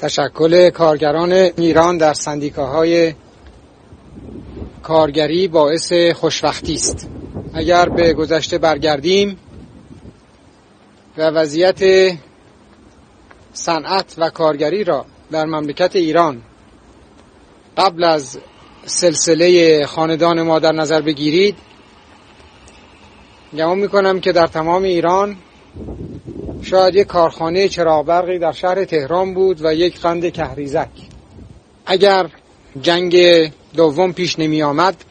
تشکل کارگران ایران در سندیکاهای کارگری باعث خوشبختی است. اگر به گذشته برگردیم و وضعیت صنعت و کارگری را در مملکت ایران قبل از سلسله خاندان ما در نظر بگیرید، گمان می‌کنم که در تمام ایران شاید یک کارخانه چراغ برقی در شهر تهران بود و یک قند کهریزک. اگر جنگ دوم پیش نمی آمد،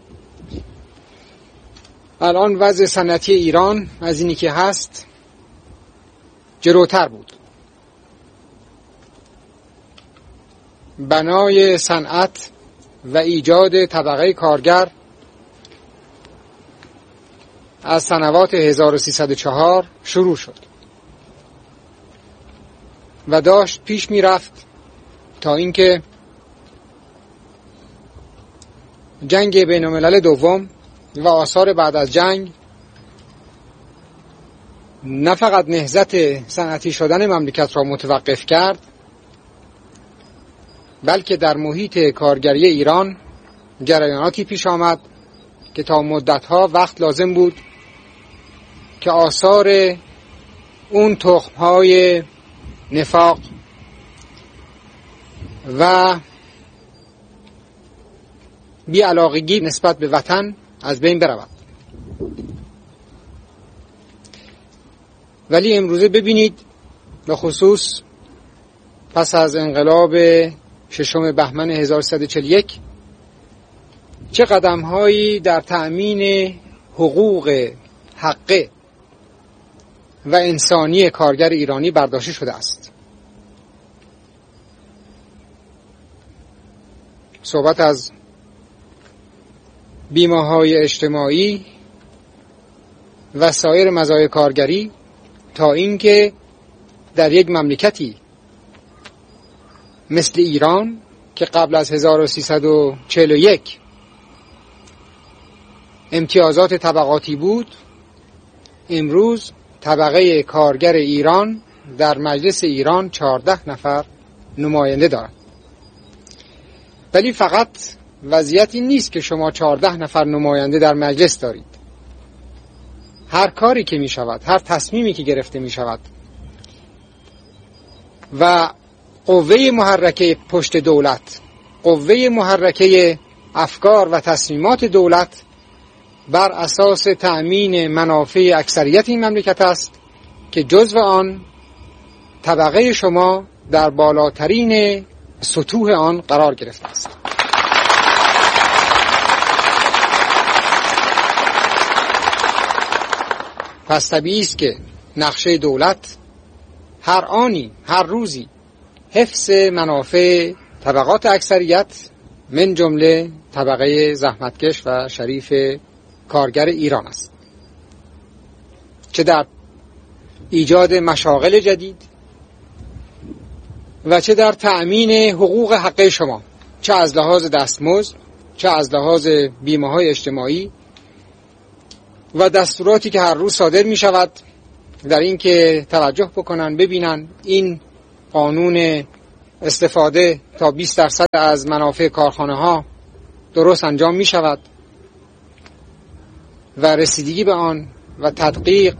الان وضع صنعتی ایران از اینی که هست جلوتر بود. بنای صنعت و ایجاد طبقه کارگر از سنوات 1304 شروع شد و داشت پیش می رفت تا اینکه جنگ بین الملل دوم و آثار بعد از جنگ نه فقط نهضت صنعتی شدن مملکت را متوقف کرد، بلکه در محیط کارگری ایران جریاناتی پیش آمد که تا مدتها وقت لازم بود که آثار اون تخم‌های نفاق و بی‌علاقگی نسبت به وطن از بین برود. ولی امروزه ببینید، به خصوص پس از انقلاب 6 بهمن 1341 چه قدم‌هایی در تأمین حقوق حقه و انسانی کارگر ایرانی برداشته شده است. صحبت از بیمه‌های اجتماعی و سایر مزایای کارگری تا اینکه در یک مملکتی مثل ایران که قبل از 1341 امتیازات طبقاتی بود، امروز طبقه کارگر ایران در مجلس ایران 14 نفر نماینده دارد. ولی فقط وضعیت این نیست که شما 14 نفر نماینده در مجلس دارید. هر کاری که می شود، هر تصمیمی که گرفته می شود و قوه محرکه پشت دولت، قوه محرکه افکار و تصمیمات دولت بر اساس تأمین منافع اکثریت این مملکت است که جزو آن طبقه شما در بالاترین سطوح آن قرار گرفته است. پس طبیعی است که نقشه دولت هر آنی، هر روزی حفظ منافع طبقات اکثریت من جمله طبقه زحمتکش و شریف کارگر ایران است، چه در ایجاد مشاغل جدید و چه در تأمین حقوق حقه شما، چه از لحاظ دستمزد، چه از لحاظ بیمه‌های اجتماعی و دستوراتی که هر روز صادر می شود در این که توجه بکنن، ببینن این قانون استفاده تا 20% از منافع کارخانه ها درست انجام می شود و رسیدگی به آن و تدقیق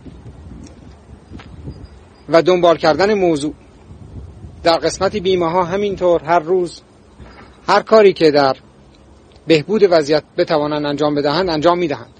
و دنبال کردن موضوع در قسمت بیمه ها. همینطور هر روز هر کاری که در بهبود وضعیت بتوانند انجام بدهند انجام می دهند.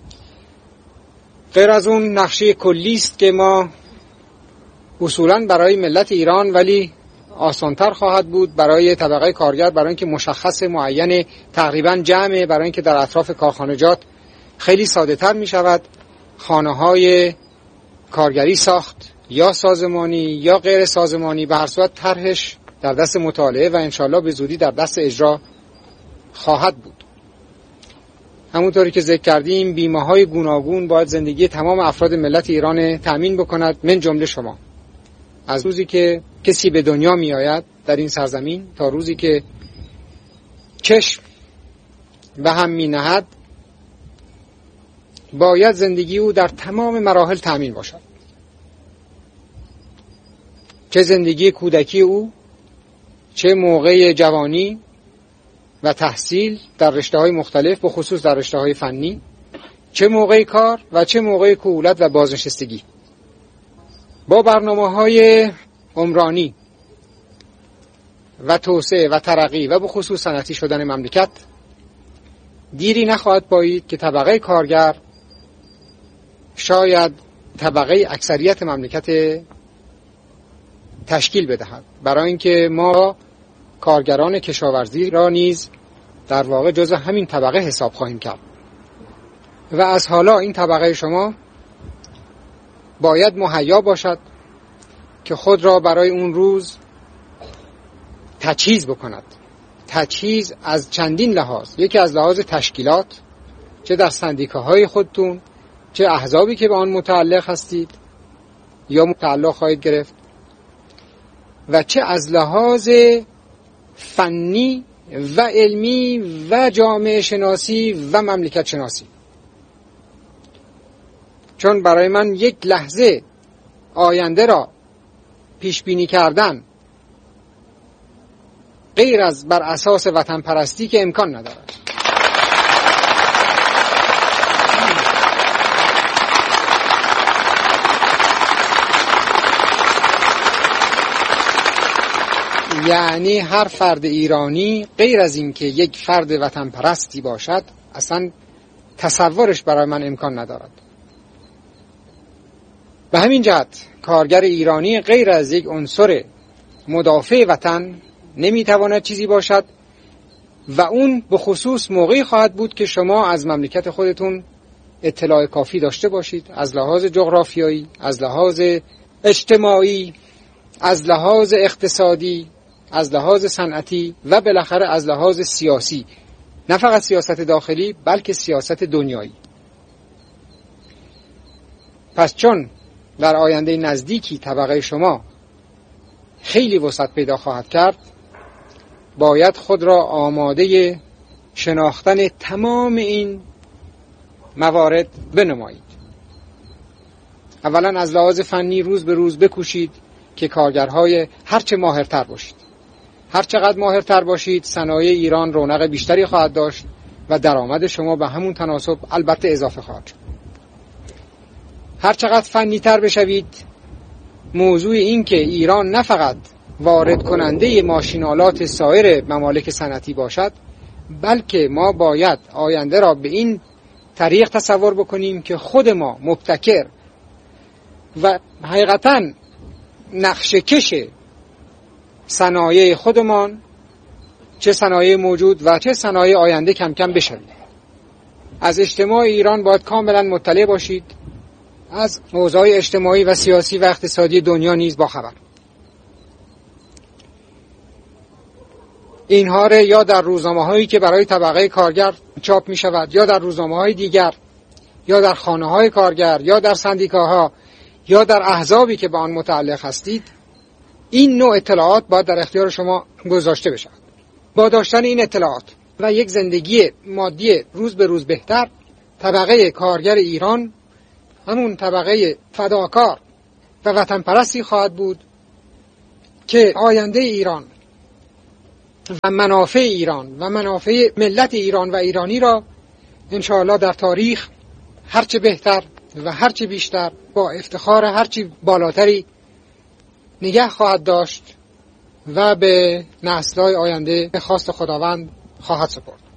غیر از اون نقشه کلی است که ما اصولاً برای ملت ایران، ولی آسانتر خواهد بود برای طبقه کارگر، برای اینکه مشخص معین تقریباً جمعه، برای اینکه در اطراف کارخانجات خیلی ساده تر می شود خانه های کارگری ساخت، یا سازمانی یا غیر سازمانی. به هر صورت طرحش در دست مطالعه و انشالله به زودی در دست اجرا خواهد بود. همونطوری که ذکر کردیم، بیمه‌های گوناگون باید زندگی تمام افراد ملت ایران تأمین بکند، من جمله شما. از روزی که کسی به دنیا می آید در این سرزمین تا روزی که چشم به هم می نهد، باید زندگی او در تمام مراحل تأمین باشد. چه زندگی کودکی او چه موقع جوانی و تحصیل در رشته‌های مختلف، به خصوص در رشته‌های فنی، چه موقع کار و چه موقع کهولت و بازنشستگی. با برنامه‌های عمرانی و توسعه و ترقی و به خصوص صنعتی شدن مملکت دیری نخواهد پایید که طبقه کارگر شاید طبقه اکثریت مملکت تشکیل بدهد، برای اینکه ما کارگران کشاورزی را نیز در واقع جزء همین طبقه حساب خواهیم کرد و از حالا این طبقه شما باید مهیا باشد که خود را برای اون روز تجهیز بکند. تجهیز از چندین لحاظ. یکی از لحاظ تشکیلات، چه در سندیکاهای خودتون، چه احزابی که به آن متعلق هستید یا متعلق خواهید گرفت، و چه از لحاظ فنی و علمی و جامعه شناسی و مملکت شناسی. چون برای من یک لحظه آینده را پیش بینی کردن غیر از بر اساس وطن پرستی که امکان ندارد. یعنی هر فرد ایرانی غیر از این که یک فرد وطن پرستی باشد اصلا تصورش برای من امکان ندارد. به همین جهت کارگر ایرانی غیر از یک عنصر مدافع وطن نمیتواند چیزی باشد و اون به خصوص موقعی خواهد بود که شما از مملکت خودتون اطلاع کافی داشته باشید، از لحاظ جغرافیایی، از لحاظ اجتماعی، از لحاظ اقتصادی، از لحاظ صنعتی و بالاخره از لحاظ سیاسی، نه فقط سیاست داخلی بلکه سیاست دنیایی. پس چون در آینده نزدیکی طبقه شما خیلی وسعت پیدا خواهد کرد، باید خود را آماده شناختن تمام این موارد بنمایید. اولا از لحاظ فنی روز به روز بکوشید که کارگرهای هرچه ماهرتر باشید. هر چقدر ماهرتر باشید صنایع ایران رونق بیشتری خواهد داشت و درآمد شما به همون تناسب البته اضافه خواهد شد. هر چقدر فنی‌تر بشوید، موضوع این که ایران نه فقط وارد کننده ماشین‌آلات سایر ممالک صنعتی باشد، بلکه ما باید آینده را به این طریق تصور بکنیم که خود ما مبتکر و حقیقتاً نقشه‌کش صنایع خودمان، چه صنایع موجود و چه صنایع آینده کم کم بشویم. از اجتماع ایران باید کاملا مطلع باشید، از اوضاع اجتماعی و سیاسی و اقتصادی دنیا نیز باخبر. اینها را یا در روزنامه‌هایی که برای طبقه کارگر چاپ می شود، یا در روزنامه‌های دیگر، یا در خانه‌های کارگر، یا در سندیکاها، یا در احزابی که به آن متعلق هستید، این نوع اطلاعات باید در اختیار شما گذاشته بشود. با داشتن این اطلاعات و یک زندگی مادی روز به روز بهتر، طبقه کارگر ایران همون طبقه فداکار و وطن پرستی خواهد بود که آینده ایران و منافع ایران و منافع ملت ایران و ایرانی را انشاءالله در تاریخ هرچه بهتر و هرچه بیشتر با افتخار هرچی بالاتری نگه خواهد داشت و به نسل‌های آینده به خواست خداوند خواهد سپرد.